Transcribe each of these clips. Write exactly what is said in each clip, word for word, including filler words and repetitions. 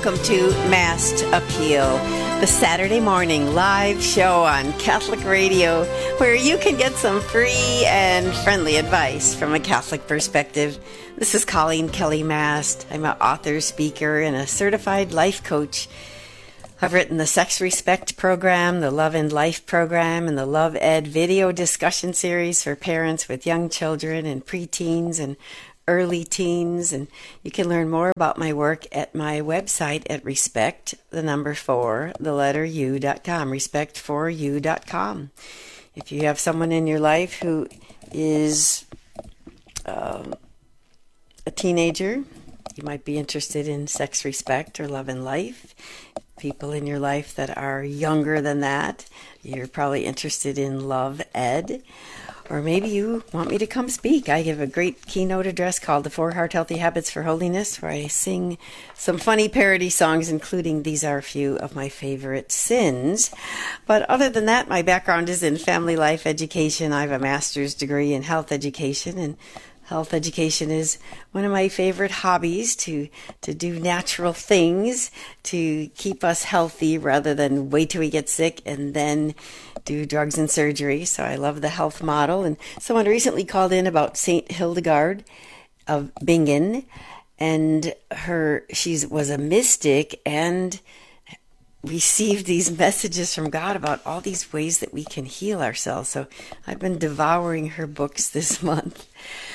welcome to Mass Appeal, the Saturday morning live show on Catholic Radio, where you can get some free and friendly advice from a Catholic perspective. This is Colleen Kelly Mast. I'm an author, speaker, and a certified life coach. I've written the Sex Respect program, the Love and Life program, and the Love Ed video discussion series for parents with young children and preteens and early teens. And you can learn more about my work at my website at respect, the number four, the letter u dot com, respect for you dot com. If you have someone in your life who is um, a teenager, you might be interested in Sex Respect or Love and Life. People in your life that are younger than that, you're probably interested in Love Ed. Or maybe you want me to come speak. I give a great keynote address called The Four Heart Healthy Habits for Holiness, where I sing some funny parody songs, including These Are a Few of My Favorite Sins. But other than that, my background is in family life education. I have a master's degree in health education, and health education is one of my favorite hobbies, to, to do natural things to keep us healthy rather than wait till we get sick and then do drugs and surgery. So I love the health model. And someone recently called in about Saint Hildegard of Bingen, and her she was a mystic and received these messages from God about all these ways that we can heal ourselves. So I've been devouring her books this month.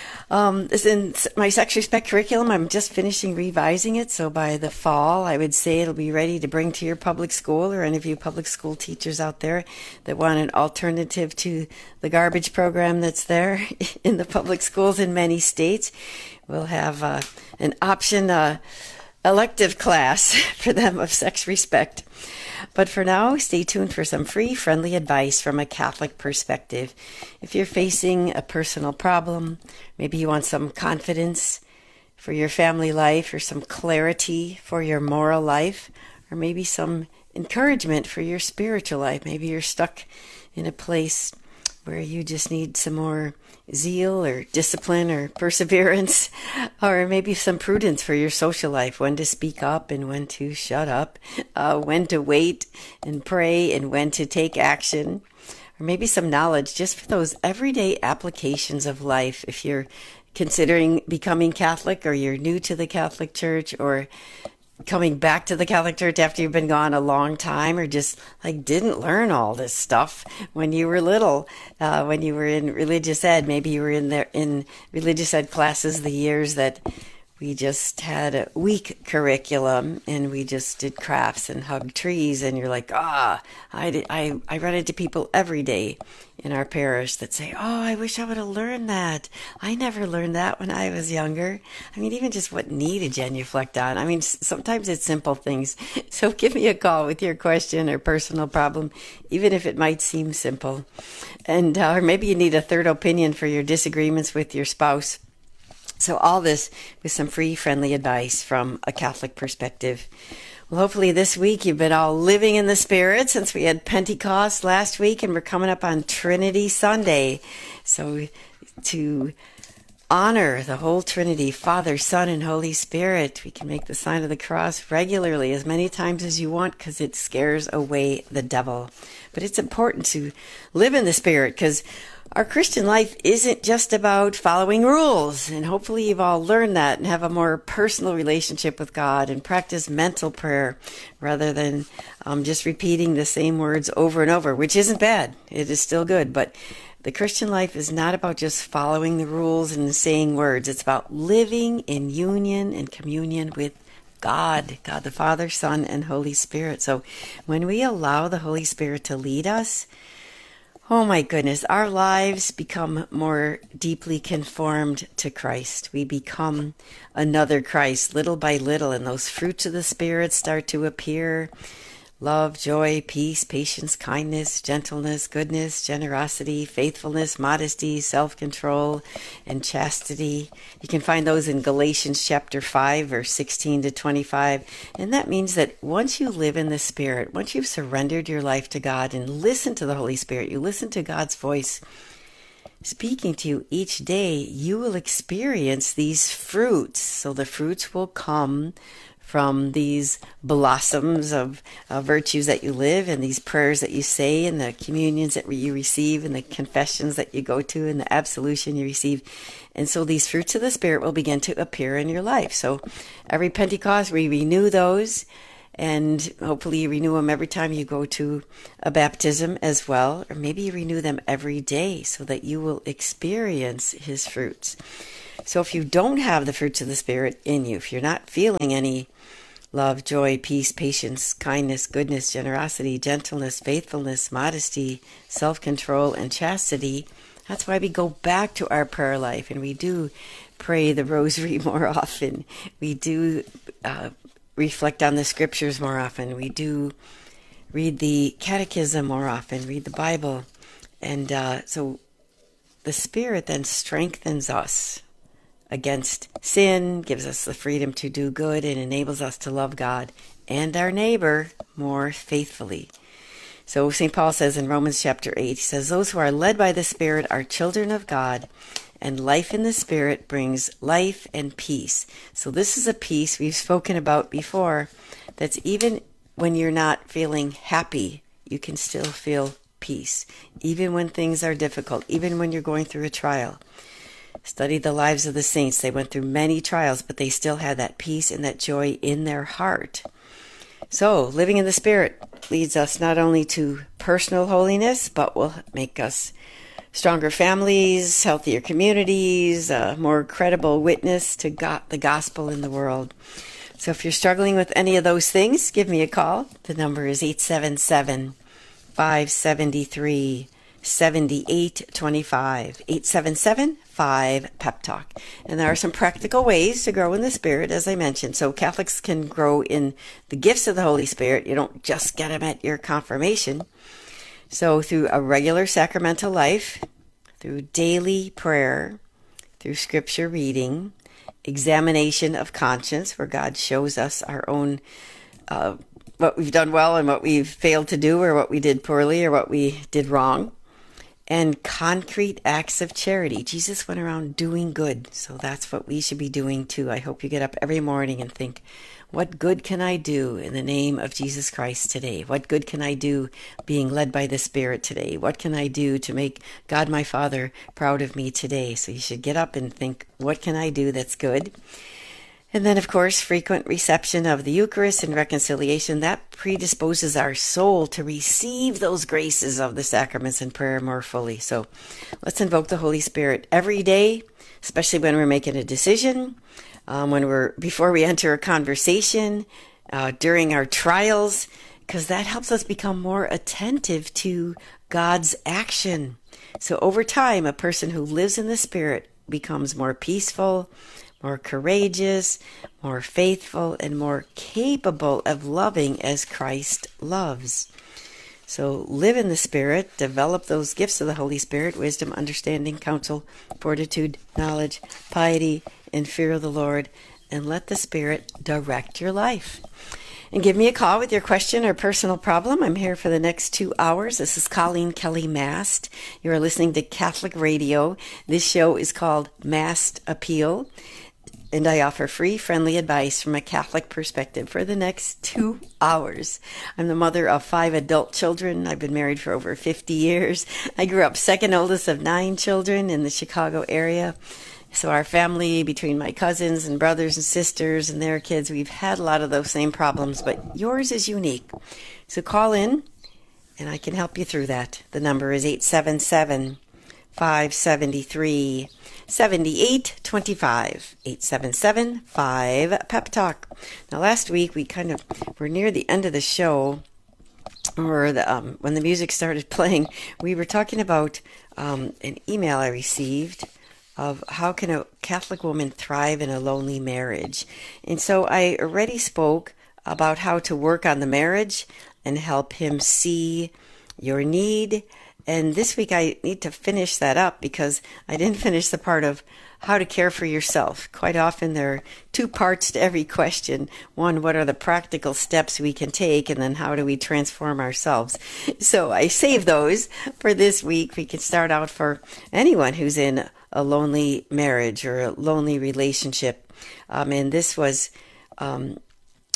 Um, in my Sex Respect curriculum, I'm just finishing revising it, so by the fall, I would say it'll be ready to bring to your public school, or any of you public school teachers out there that want an alternative to the garbage program that's there in the public schools in many states. We'll have uh, an option uh, elective class for them of Sex Respect. But for now, stay tuned for some free, friendly advice from a Catholic perspective. If you're facing a personal problem, maybe you want some confidence for your family life, or some clarity for your moral life, or maybe some encouragement for your spiritual life. Maybe you're stuck in a place where you just need some more zeal or discipline or perseverance, or maybe some prudence for your social life, when to speak up and when to shut up, uh, when to wait and pray and when to take action, or maybe some knowledge just for those everyday applications of life. If you're considering becoming Catholic, or you're new to the Catholic Church, or coming back to the Catholic Church after you've been gone a long time, or just like didn't learn all this stuff when you were little, uh, when you were in religious ed. Maybe you were in there in religious ed classes the years that we just had a weak curriculum and we just did crafts and hugged trees, and you're like, ah, I, did, I, I run into people every day in our parish that say, oh, I wish I would have learned that. I never learned that when I was younger. I mean, even just what knee to genuflect on. I mean, sometimes it's simple things. So give me a call with your question or personal problem, even if it might seem simple. And uh, or maybe you need a third opinion for your disagreements with your spouse. So all this with some free, friendly advice from a Catholic perspective. Well, hopefully this week you've been all living in the Spirit, since we had Pentecost last week and we're coming up on Trinity Sunday. So to honor the whole Trinity, Father, Son, and Holy Spirit, we can make the sign of the cross regularly, as many times as you want, because it scares away the devil. But it's important to live in the Spirit, because our Christian life isn't just about following rules, and hopefully you've all learned that and have a more personal relationship with God and practice mental prayer rather than um, just repeating the same words over and over, which isn't bad. It is still good, but the Christian life is not about just following the rules and saying words. It's about living in union and communion with God, God the Father, Son, and Holy Spirit. So when we allow the Holy Spirit to lead us, oh my goodness, our lives become more deeply conformed to Christ. We become another Christ little by little, and those fruits of the Spirit start to appear. Love, joy, peace, patience, kindness, gentleness, goodness, generosity, faithfulness, modesty, self-control, and chastity. You can find those in Galatians chapter five, verse sixteen to twenty-five. And that means that once you live in the Spirit, once you've surrendered your life to God and listen to the Holy Spirit, you listen to God's voice speaking to you each day, you will experience these fruits. So the fruits will come from these blossoms of uh, virtues that you live, and these prayers that you say, and the communions that you receive, and the confessions that you go to, and the absolution you receive. And so these fruits of the Spirit will begin to appear in your life. So every Pentecost, we renew those, and hopefully you renew them every time you go to a baptism as well, or maybe you renew them every day so that you will experience His fruits. So if you don't have the fruits of the Spirit in you, if you're not feeling any love, joy, peace, patience, kindness, goodness, generosity, gentleness, faithfulness, modesty, self-control, and chastity, that's why we go back to our prayer life, and we do pray the rosary more often. We do uh, reflect on the scriptures more often. We do read the catechism more often, read the Bible. And uh, so the Spirit then strengthens us against sin, gives us the freedom to do good, and enables us to love God and our neighbor more faithfully. So Saint Paul says in Romans chapter eight, he says, those who are led by the Spirit are children of God, and life in the Spirit brings life and peace. So this is a peace we've spoken about before, that's even when you're not feeling happy, you can still feel peace. Even when things are difficult, even when you're going through a trial. Study the lives of the saints. They went through many trials, but they still had that peace and that joy in their heart. So living in the Spirit leads us not only to personal holiness, but will make us stronger families, healthier communities, a more credible witness to God, the gospel in the world. So if you're struggling with any of those things, give me a call. The number is eight seven seven, five seven three, seven eight two five, eight seven seven, five, Pep Talk. And there are some practical ways to grow in the Spirit, as I mentioned. So Catholics can grow in the gifts of the Holy Spirit. You don't just get them at your confirmation. So through a regular sacramental life, through daily prayer, through scripture reading, examination of conscience, where God shows us our own, uh, what we've done well and what we've failed to do, or what we did poorly, or what we did wrong, and concrete acts of charity. Jesus went around doing good, so that's what we should be doing too. I hope you get up every morning and think, what good can I do in the name of Jesus Christ today? What good can I do being led by the Spirit today? What can I do to make God my Father proud of me today? So you should get up and think, what can I do that's good? And then, of course, frequent reception of the Eucharist and reconciliation, that predisposes our soul to receive those graces of the sacraments and prayer more fully. So let's invoke the Holy Spirit every day, especially when we're making a decision, um, when we're before we enter a conversation, uh, during our trials, because that helps us become more attentive to God's action. So over time, a person who lives in the Spirit becomes more peaceful, more courageous, more faithful, and more capable of loving as Christ loves. So live in the Spirit, develop those gifts of the Holy Spirit, wisdom, understanding, counsel, fortitude, knowledge, piety, and fear of the Lord, and let the Spirit direct your life. And give me a call with your question or personal problem. I'm here for the next two hours. This is Colleen Kelly Mast. You are listening to Catholic Radio. This show is called Mast Appeal, and I offer free, friendly advice from a Catholic perspective for the next two hours. I'm the mother of five adult children. I've been married for over fifty years. I grew up second oldest of nine children in the Chicago area. So our family, between my cousins and brothers and sisters and their kids, we've had a lot of those same problems, but yours is unique. So call in, and I can help you through that. The number is eight seven seven, five seven three, seven eight two five, eight seven seven, five, Pep Talk. Now, last week, we kind of were near the end of the show, or the, um, when the music started playing, we were talking about um, an email I received of how can a Catholic woman thrive in a lonely marriage. And so I already spoke about how to work on the marriage and help him see your need. And this week I need to finish that up because I didn't finish the part of how to care for yourself. Quite often there are two parts to every question. One, what are the practical steps we can take? And then how do we transform ourselves? So I saved those for this week. We can start out for anyone who's in a lonely marriage or a lonely relationship. Um, and this was um,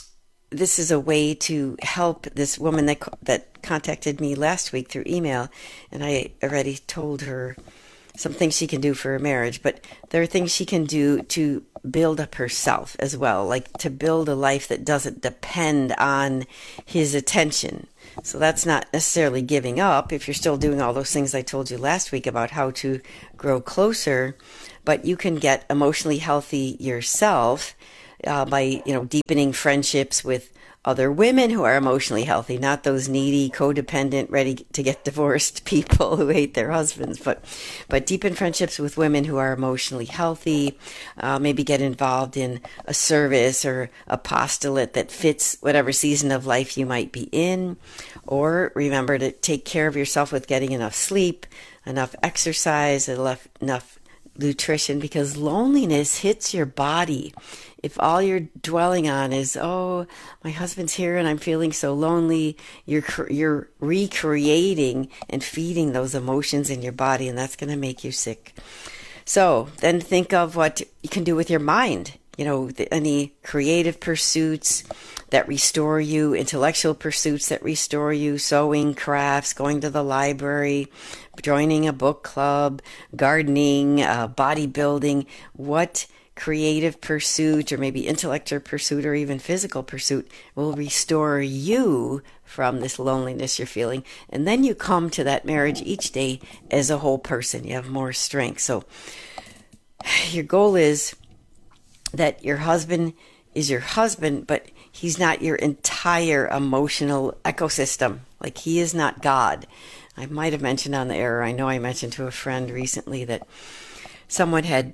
this is a way to help this woman that that contacted me last week through email, and I already told her some things she can do for her marriage, but there are things she can do to build up herself as well, like to build a life that doesn't depend on his attention. So that's not necessarily giving up if you're still doing all those things I told you last week about how to grow closer, but you can get emotionally healthy yourself uh, by, you know, deepening friendships with other women who are emotionally healthy, not those needy, codependent, ready to get divorced people who hate their husbands, but but deepen friendships with women who are emotionally healthy. Uh, maybe get involved in a service or apostolate that fits whatever season of life you might be in. Or remember to take care of yourself with getting enough sleep, enough exercise, enough, enough nutrition, because loneliness hits your body. If all you're dwelling on is, oh, my husband's here and I'm feeling so lonely, you're you're recreating and feeding those emotions in your body, and that's going to make you sick. So then think of what you can do with your mind. You know, the, any creative pursuits that restore you, intellectual pursuits that restore you, sewing, crafts, going to the library, joining a book club, gardening, uh, bodybuilding. What creative pursuit or maybe intellectual pursuit or even physical pursuit will restore you from this loneliness you're feeling? And then you come to that marriage each day as a whole person. You have more strength. So your goal is that your husband is your husband, but he's not your entire emotional ecosystem. Like, he is not God. I might have mentioned on the air, I know I mentioned to a friend recently that someone had,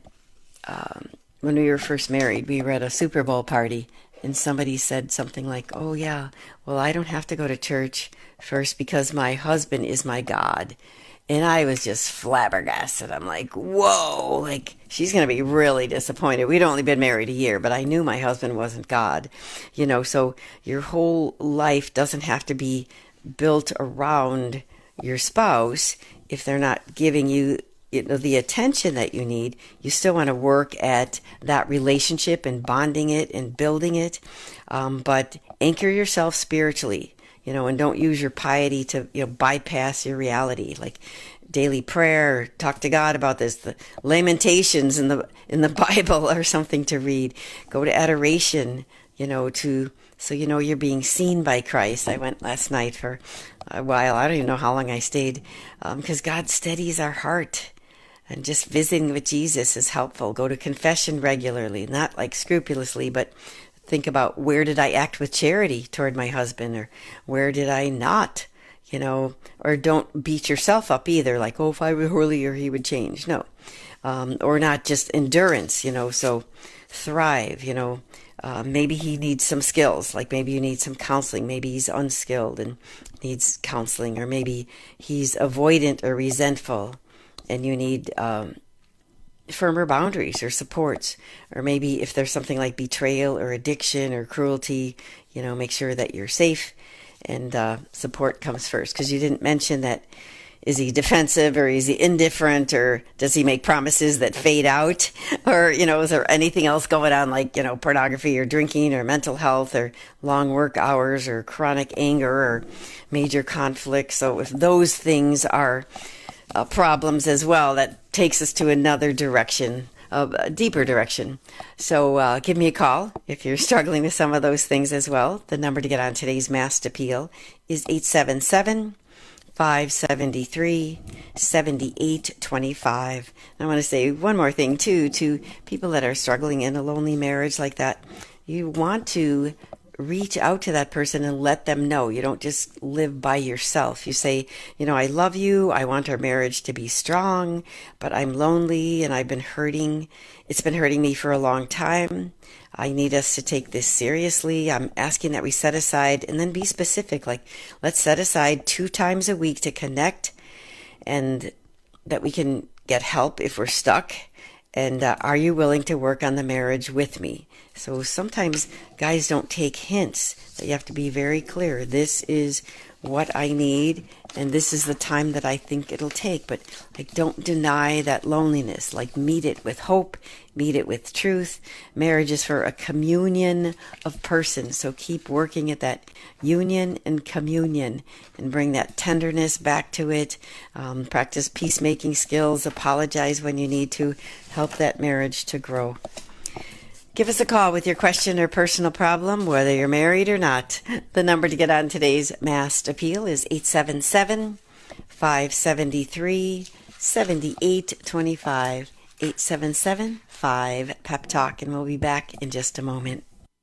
um, when we were first married, we were at a Super Bowl party, and somebody said something like, oh yeah, well, I don't have to go to church first because my husband is my God. And I was just flabbergasted. I'm like, whoa, like, she's going to be really disappointed. We'd only been married a year, but I knew my husband wasn't God. You know, so your whole life doesn't have to be built around your spouse. If they're not giving you, you know, the attention that you need, you still want to work at that relationship and bonding it and building it. Um, but anchor yourself spiritually. You know, and don't use your piety to, you know, bypass your reality. Like daily prayer, talk to God about this. The Lamentations in the in the Bible are something to read. Go to adoration, you know, to so you know you're being seen by Christ. I went last night for a while. I don't even know how long I stayed, because um, God steadies our heart. And just visiting with Jesus is helpful. Go to confession regularly, not like scrupulously, but think about, where did I act with charity toward my husband, or where did I not, you know, or don't beat yourself up either. Like, oh, if I were holier, he would change. No. Um, or not just endurance, you know, so thrive, you know, uh, maybe he needs some skills. Like maybe you need some counseling. Maybe he's unskilled and needs counseling, or maybe he's avoidant or resentful and you need, um, firmer boundaries or supports. Or maybe if there's something like betrayal or addiction or cruelty, you know, make sure that you're safe, and uh, support comes first. Because you didn't mention that, is he defensive, or is he indifferent, or does he make promises that fade out? Or, you know, is there anything else going on, like, you know, pornography or drinking or mental health or long work hours or chronic anger or major conflict? So if those things are Uh, problems as well, that takes us to another direction, uh, a deeper direction. So uh, give me a call if you're struggling with some of those things as well. The number to get on today's Mass Appeal is eight seven seven, five seven three, seven eight two five. I want to say one more thing, too, to people that are struggling in a lonely marriage like that. You want to reach out to that person and let them know. You don't just live by yourself. You say, you know, I love you. I want our marriage to be strong, but I'm lonely and I've been hurting. It's been hurting me for a long time. I need us to take this seriously. I'm asking that we set aside, and then be specific. Like, let's set aside two times a week to connect, and that we can get help if we're stuck. And uh, are you willing to work on the marriage with me? So sometimes guys don't take hints, but you have to be very clear. This is what I need, and this is the time that I think it'll take. But I don't deny that loneliness. Like, meet it with hope, meet it with truth. Marriage is for a communion of persons, so keep working at that union and communion and bring that tenderness back to it. Um, practice peacemaking skills, apologize when you need to, help that marriage to grow. Give us a call with your question or personal problem, whether you're married or not. The number to get on today's Masked Appeal is eight seven seven, five seven three, seven eight two five, eight seven seven, five, P E P Talk, and we'll be back in just a moment.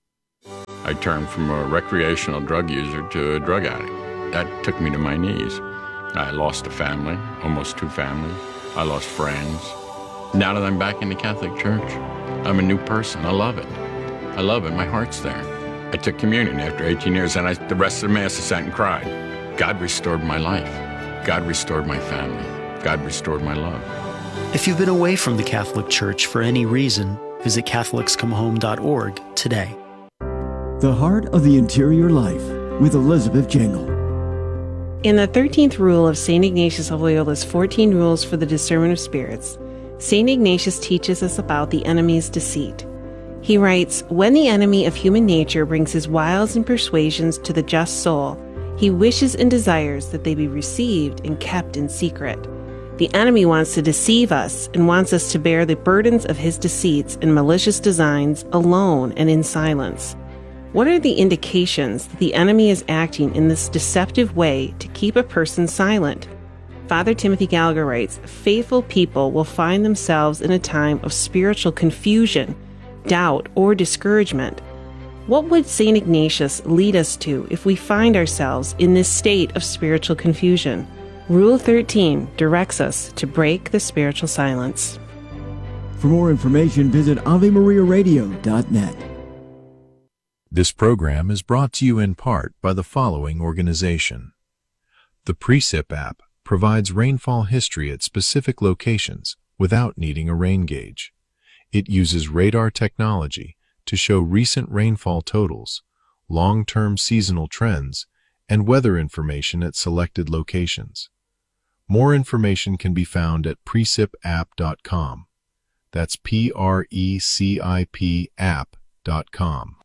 I turned from a recreational drug user to a drug addict. That took me to my knees. I lost a family, almost two families. I lost friends. Now that I'm back in the Catholic Church, I'm a new person. I love it. I love it. My heart's there. I took communion after eighteen years, and I, the rest of the Mass I sat and cried. God restored my life. God restored my family. God restored my love. If you've been away from the Catholic Church for any reason, visit Catholics Come Home dot org today. The Heart of the Interior Life with Elizabeth Jangle. In the thirteenth rule of Saint Ignatius of Loyola's fourteen Rules for the Discernment of Spirits, Saint Ignatius teaches us about the enemy's deceit. He writes, "When the enemy of human nature brings his wiles and persuasions to the just soul, he wishes and desires that they be received and kept in secret. The enemy wants to deceive us and wants us to bear the burdens of his deceits and malicious designs alone and in silence. What are the indications that the enemy is acting in this deceptive way to keep a person silent?" Father Timothy Gallagher writes, "Faithful people will find themselves in a time of spiritual confusion, doubt, or discouragement. What would Saint Ignatius lead us to if we find ourselves in this state of spiritual confusion? Rule thirteen directs us to break the spiritual silence." For more information, visit Ave Maria Radio dot net. This program is brought to you in part by the following organization. The Precip app provides rainfall history at specific locations without needing a rain gauge. It uses radar technology to show recent rainfall totals, long-term seasonal trends, and weather information at selected locations. More information can be found at precip app dot com. That's P R E C I P app dot com.